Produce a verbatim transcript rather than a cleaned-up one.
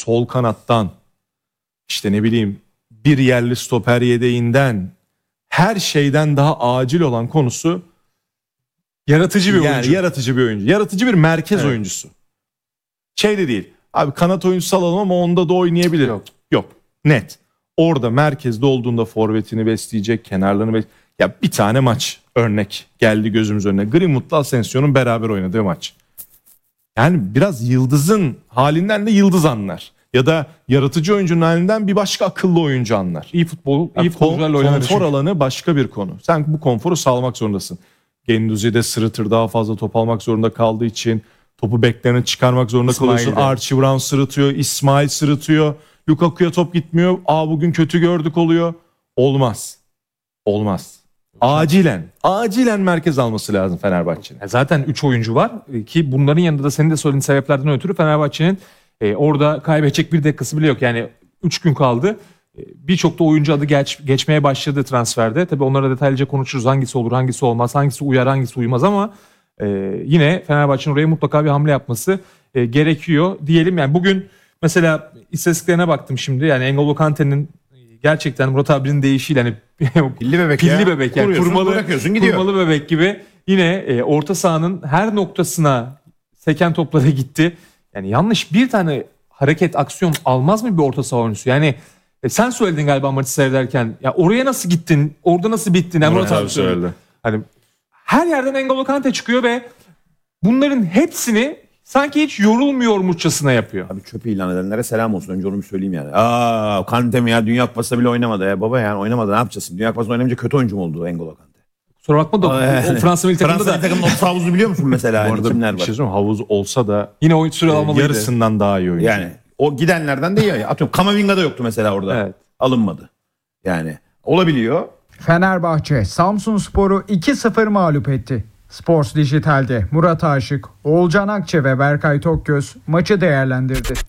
sol kanattan, işte ne bileyim bir yerli stoper yedeğinden, her şeyden daha acil olan konusu yaratıcı bir yani oyuncu. Yaratıcı bir oyuncu. Yaratıcı bir merkez Evet. oyuncusu. Şey de değil. Abi kanat oyuncusu alalım ama onda da oynayabilir. Yok. Yok. Net. Orada merkezde olduğunda forvetini besleyecek, kenarlarını besleyecek. Ya bir tane maç örnek geldi gözümüz önüne. Greenwood'la Asensio'nun beraber oynadığı maç. Yani biraz yıldızın halinden de yıldız anlar. Ya da yaratıcı oyuncunun halinden bir başka akıllı oyuncu anlar. İyi futbol, Ya iyi futbolcularla kon- oynadı. Konfor alanı başka bir konu. Sen bu konforu sağlamak zorundasın. Gendouzi de sırıtır, daha fazla top almak zorunda kaldığı için topu beklerine çıkarmak zorunda İsmail kalıyorsun. de. Archie Brown sırıtıyor, İsmail sırıtıyor. Lukaku'ya top gitmiyor. Aa bugün kötü gördük oluyor. Olmaz. Olmaz. Acilen, acilen merkez alması lazım Fenerbahçe'nin. Ya zaten üç oyuncu var ki bunların yanında da senin de söylediğin sebeplerden ötürü Fenerbahçe'nin e, orada kaybedecek bir dakikası bile yok. Yani üç gün kaldı. E, Birçok da oyuncu adı geç, geçmeye başladı transferde. Tabii onlara detaylıca konuşuruz. Hangisi olur, hangisi olmaz, hangisi uyar, hangisi uymaz ama e, yine Fenerbahçe'nin oraya mutlaka bir hamle yapması e, gerekiyor diyelim. Yani bugün mesela istatistiklerine baktım şimdi. Yani N'Golo Kante'nin gerçekten Murat abinin deyişiyle hani Pilli bebek pilli ya. bebek yani Kuruyorsun, kurmalı, bırakıyorsun, gidiyor. kurmalı bebek gibi yine e, orta sahanın her noktasına seken toplara gitti. Yani yanlış bir tane hareket, aksiyon almaz mı bir orta saha oyuncusu? Yani e, sen söyledin galiba maçı seyrederken. Ya oraya nasıl gittin? Orada nasıl bittin? Yani Murat abi söyledi. Hani her yerden N'Golo Kante çıkıyor ve bunların hepsini sanki hiç yorulmuyormuşçasına yapıyor. Abi çöp ilan edenlere selam olsun. Önce onu bir söyleyeyim yani. Aa Kante mi ya? Dünya Kupası'nda bile oynamadı ya. Baba yani oynamadı. Ne yapacaksın? Dünya Kupası'nda oynamayınca kötü oyuncu mu oldu N'Golo Kante? Kusura bakma da o, o Fransa milli takımda Fransa da milli takımının orta havuzu biliyor musun mesela? Bu Yani arada kimler bir var? şey söyleyeyim mi? Havuz olsa da yine oyun süre e, almalıydı. yarısından daha iyi oyuncu. Yani o gidenlerden de ya. Atıyorum Kamavinga da yoktu mesela orada. Evet. Alınmadı. Yani olabiliyor. Fenerbahçe Samsunspor'u iki sıfır mağlup etti. Sports Dijital'de Murat Aşık, Oğulcan Akçe ve Berkay Tokgöz maçı değerlendirdi.